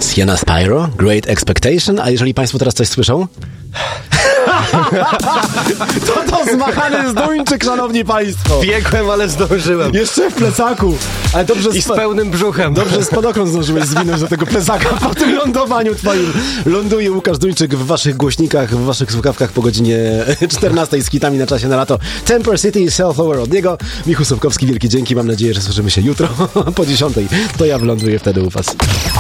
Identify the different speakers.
Speaker 1: Sienna Spyro, Great Expectation, a jeżeli państwo teraz coś słyszą? To zmachany z Duńczyk, szanowni państwo.
Speaker 2: Biegłem, ale zdążyłem.
Speaker 1: Jeszcze w plecaku. Ale dobrze
Speaker 2: I z pełnym brzuchem.
Speaker 1: Dobrze spadochron zdążyłeś zwinąć do tego plecaka po tym lądowaniu twoim. Ląduje Łukasz Duńczyk w waszych głośnikach, w waszych słuchawkach po godzinie 14 z hitami na czasie na lato. Temper City i Self-Aware od niego. Michu Sobkowski, wielkie dzięki. Mam nadzieję, że słyszymy się jutro po 10. To ja wyląduję wtedy u was.